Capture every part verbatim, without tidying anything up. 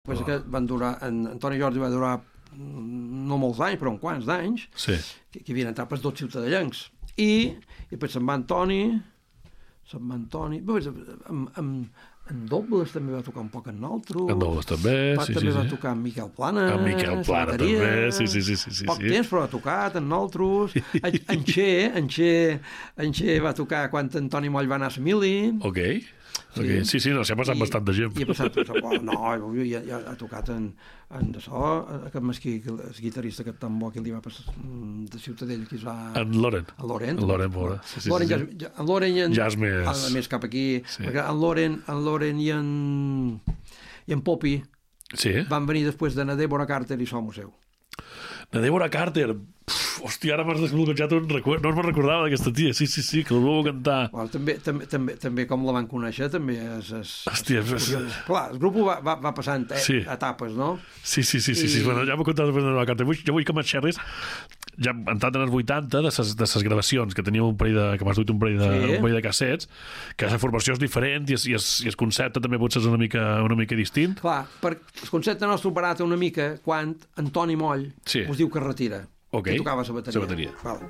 Pues oh. que van durar, en Antoni Jordi va durar no molts anys, però uns quants d'anys, sí. que, que havien entrat pels dos ciutadellencs. I, i pues se'n va Antoni, se'n va Antoni, pues, amb, amb, en Dobles també va tocar un poc en nosaltres. En Dobles també, va, sí, també sí. va tocar en Miquel Plana. En Miquel Plana també, sí, sí, sí. sí, sí poc sí. temps, però ha tocat en nosaltres. En, en Xe, en Xe, en Xe va tocar quan Antoni Moll va anar a Semili. Ok. Okay. Sí, sí, no, s'ha passat I, bastant de gent. I ha passat, oh, no, ja, ja ha tocat en, en això, aquest mesquí, el guitarrista aquest tan bo que li va passar de Ciutadella, que es va... En Loren. En Loren. En Loren, bona. Sí, sí, Loren, sí, sí. Ja, en Loren i en... Ja és més... A, més cap aquí, sí. perquè en Loren, en Loren i en... i en Popi sí. van venir després de na Débora Carter i So Museu. Na Débora Carter, Pff, hòstia, ara m'has desbloquejat un record, no me'n recordava d'aquesta tia, sí, sí, sí, que el vau cantar. Bueno, també, també, també, també com la van conèixer, també és... és hòstia, és... és clar, el grup va, va, va passant eh, sí. etapes, no? Sí, sí, sí, sí, I... sí. Bueno, ja m'ho contat després de la carta. Jo vull que m'enxerris, ja entrat en els vuitanta, de ses, de ses gravacions, que teníeu un parell de, que m'has duit un parell de, sí. un parell de cassets, que la formació és diferent i, es, i, es, i el concepte també potser és una mica, una mica distint. Clar, per, el concepte nostre operat una mica quan Antoni Moll sí. us diu que es retira. Okay. Que tocava la bateria. La bateria. Vale.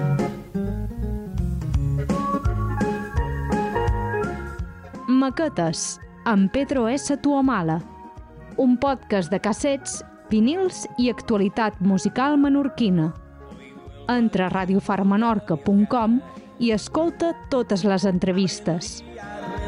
Maquetes, amb Pedro S. Tuamala. Un podcast de cassets, vinils i actualitat musical menorquina. Entra a radio far menorca punt com i escolta totes les entrevistes.